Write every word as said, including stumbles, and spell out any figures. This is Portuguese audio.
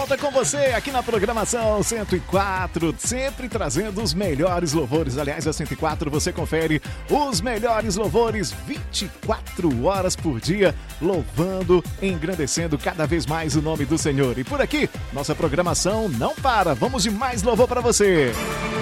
volta com você aqui na programação cento e quatro, sempre trazendo os melhores louvores. Aliás, a cento e quatro você confere os melhores louvores vinte e quatro horas por dia, louvando, engrandecendo cada vez mais o nome do Senhor. E por aqui, nossa programação não para. Vamos de mais louvor para você.